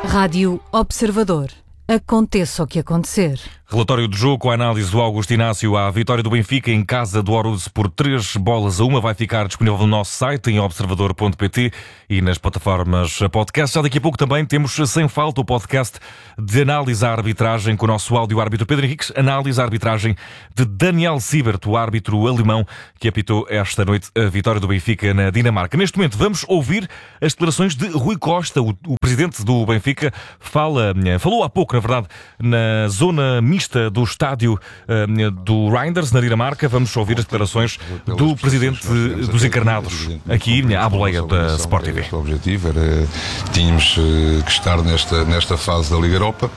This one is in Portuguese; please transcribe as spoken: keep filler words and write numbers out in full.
Rádio Observador. Aconteça o que acontecer. Relatório de jogo com a análise do Augusto Inácio à vitória do Benfica em casa do Arousa por três bolas a uma. Vai ficar disponível no nosso site em observador ponto pt e nas plataformas podcast. Já daqui a pouco também temos Sem Falta, o podcast de análise à arbitragem com o nosso áudio-árbitro Pedro Henriques. Análise à arbitragem de Daniel Siebert, o árbitro alemão que apitou esta noite a vitória do Benfica na Dinamarca. Neste momento vamos ouvir as declarações de Rui Costa, o, o presidente do Benfica. Fala, falou há pouco, na verdade, na zona mista do estádio uh, do Reinders, na Dinamarca. Vamos ouvir as declarações do presidente dos encarnados aqui à boleia da Sport T V. O objetivo era, tínhamos que estar nesta, nesta fase da Liga Europa.